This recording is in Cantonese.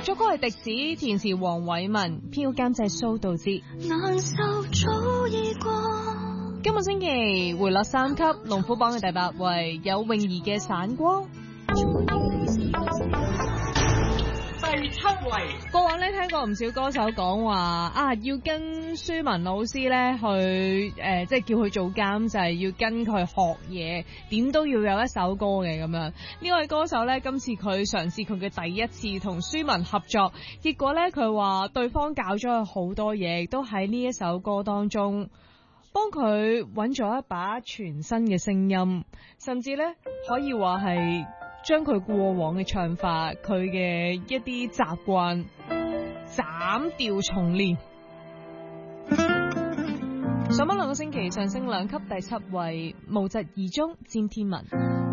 作歌係迪子，填詞黃偉文，編曲監製蘇道之。 難受早已過。 今個星期回落3級，龍虎榜嘅第8位有泳兒嘅《散光》。 第7位， 過往咧聽過唔少歌手講話啊，要跟舒文老師咧去即係叫佢做監製，要跟佢學嘢，點都要有一首歌嘅咁樣。呢位歌手咧，今次佢嘗試佢嘅第一次同舒文合作，結果咧佢話對方教咗佢好多嘢，亦都喺呢一首歌當中幫佢揾咗一把全新嘅聲音，甚至咧可以話係將佢過往嘅唱法，佢嘅一啲習慣斬掉重練。上咗2個星期，上升2級，第7位無疾而終，詹天文。